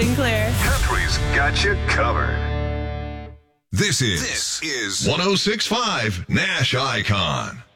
and clear. Country's got you covered. This is 106.5 Nash Icon.